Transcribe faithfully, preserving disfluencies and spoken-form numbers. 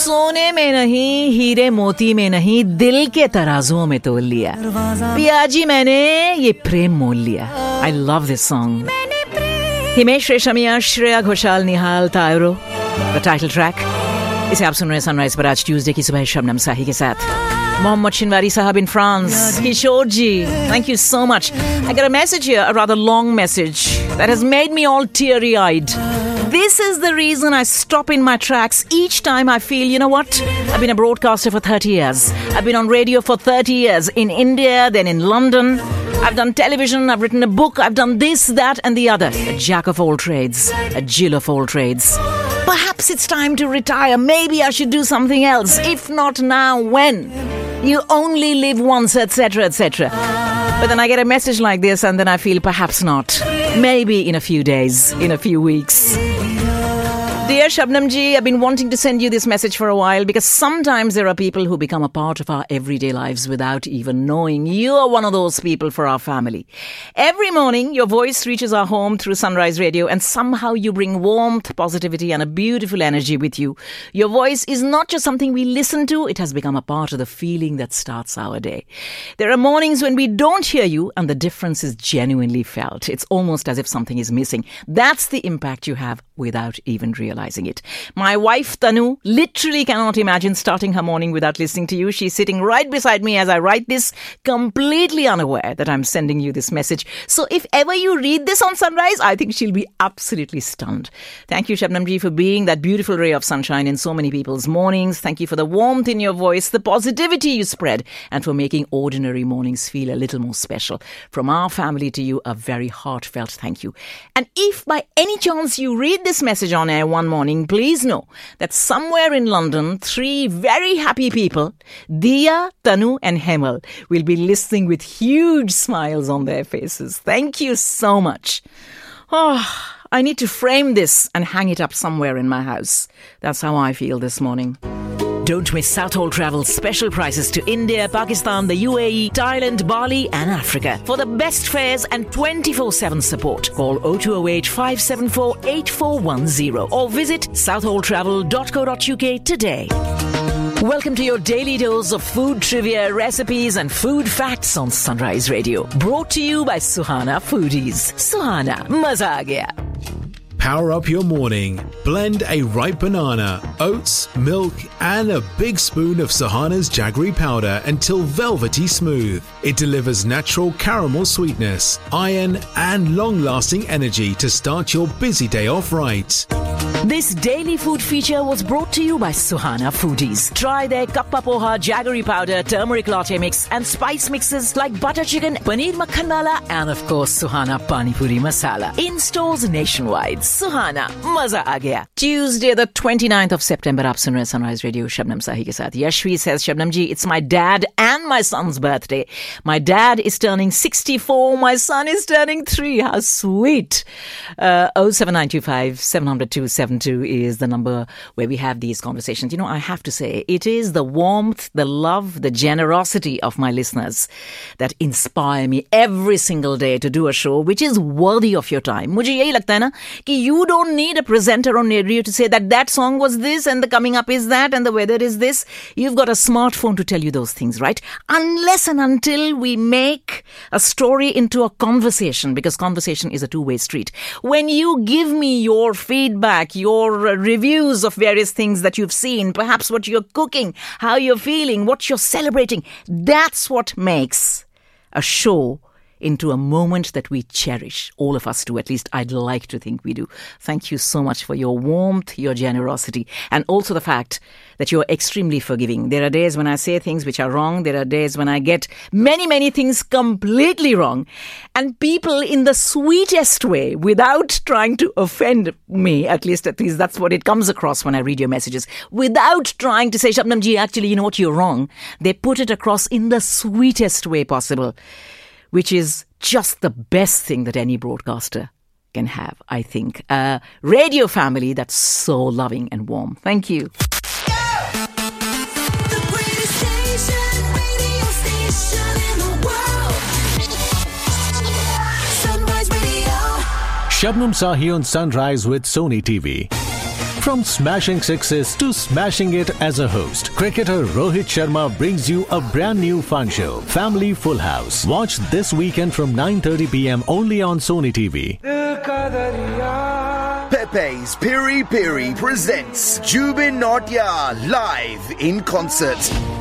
सोने में नहीं, हीरे मोती में नहीं, दिल के तराजुओं में तोल लिया। पियाजी मैंने ये प्रेम मोल लिया। I love this song. Himesh Reshammiya, Shreya Ghoshal, Nihal तायरो, the title track. इसे आप सुन रहे हैं सनराइज पर आज ट्यूसडे की सुबह शबनम साही के साथ। Mohammad Shinwari Sahab in France. Kishore ji, thank you so much. I got a message here, a rather long message that has made me all teary-eyed. This is the reason I stop in my tracks each time I feel, you know what? I've been a broadcaster for thirty years. I've been on radio for thirty years. In India, then in London. I've done television, I've written a book, I've done this, that and the other. A jack of all trades, a Jill of all trades. Perhaps it's time to retire. Maybe I should do something else. If not now, when? You only live once, et cetera, et cetera. But then I get a message like this and then I feel perhaps not. Maybe in a few days, in a few weeks. Dear Shabnam ji, I've been wanting to send you this message for a while because sometimes there are people who become a part of our everyday lives without even knowing. You are one of those people for our family. Every morning, your voice reaches our home through Sunrise Radio and somehow you bring warmth, positivity and a beautiful energy with you. Your voice is not just something we listen to, it has become a part of the feeling that starts our day. There are mornings when we don't hear you and the difference is genuinely felt. It's almost as if something is missing. That's the impact you have without even realizing it. My wife Tanu literally cannot imagine starting her morning without listening to you. She's sitting right beside me as I write this, completely unaware that I'm sending you this message. So if ever you read this on Sunrise, I think she'll be absolutely stunned. Thank you, Shabnam ji, for being that beautiful ray of sunshine in so many people's mornings. Thank you for the warmth in your voice, the positivity you spread, and for making ordinary mornings feel a little more special. From our family to you, a very heartfelt thank you. And if by any chance you read this message on air one morning, please know that somewhere in London, three very happy people, Diya, Tanu and Hemal, will be listening with huge smiles on their faces. Thank you so much. Oh, I need to frame this and hang it up somewhere in my house. That's how I feel this morning. Don't miss Southall Travel's special prices to India, Pakistan, the U A E, Thailand, Bali and Africa. For the best fares and twenty-four seven support, call oh two oh eight, five seven four, eight four one oh or visit southall travel dot co dot uk today. Welcome to your daily dose of food trivia, recipes and food facts on Sunrise Radio. Brought to you by Suhana Foodies. Suhana, maza aa gaya. Power up your morning. Blend a ripe banana, oats, milk, and a big spoon of Suhana's jaggery powder until velvety smooth. It delivers natural caramel sweetness, iron, and long-lasting energy to start your busy day off right. This daily food feature was brought to you by Suhana Foodies. Try their kappa poha, jaggery powder, turmeric latte mix, and spice mixes like butter chicken, paneer makhan wala, and of course Suhana Pani Puri Masala. In stores nationwide. Suhana, maza aa gaya. Tuesday, the twenty-ninth of September, aap sun rahe hain Sunrise Radio, Shabnam Sahi ke sath. Yashvi says, Shabnam ji, it's my dad and my son's birthday. My dad is turning sixty-four, my son is turning three. How sweet. Uh, oh seven nine two five, seven zero two, seven two is the number where we have these conversations. You know, I have to say, it is the warmth, the love, the generosity of my listeners that inspire me every single day to do a show which is worthy of your time. Mujhe yahi lagta hai na ki you don't need a presenter on radio to say that that song was this and the coming up is that and the weather is this. You've got a smartphone to tell you those things, right? Unless and until we make a story into a conversation, because conversation is a two-way street. When you give me your feedback, your reviews of various things that you've seen, perhaps what you're cooking, how you're feeling, what you're celebrating, that's what makes a show into a moment that we cherish. All of us do, at least I'd like to think we do. Thank you so much for your warmth, your generosity, and also the fact that you're extremely forgiving. There are days when I say things which are wrong. There are days when I get many, many things completely wrong. And people in the sweetest way, without trying to offend me, at least, at least that's what it comes across when I read your messages, without trying to say, Shabnam ji, actually, you know what, you're wrong. They put it across in the sweetest way possible, which is just the best thing that any broadcaster can have, I think. A radio family that's so loving and warm. Thank you. The greatest station, radio station in the world. Sunrise Radio. Shabnam Sahi on Sunrise with Sony T V. From smashing sixes to smashing it as a host, cricketer Rohit Sharma brings you a brand new fun show, Family Full House. Watch this weekend from nine thirty p.m. only on Sony T V. Pepe's Piri Piri presents Jubin Nautiyal live in concert.